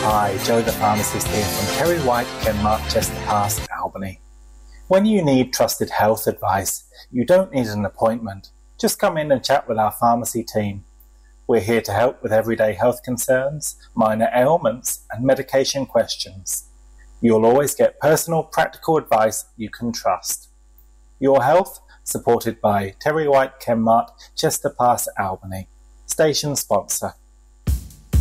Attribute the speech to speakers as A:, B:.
A: Hi, Joe the pharmacist here from Terry White, Kenmark, Chester Pass, Albany. When you need trusted health advice, you don't need an appointment. Just come in and chat with our pharmacy team. We're here to help with everyday health concerns, minor ailments, and medication questions. You'll always get personal, practical advice you can trust. Your Health, supported by Terry White, Kenmark, Chester Pass, Albany. Station sponsor.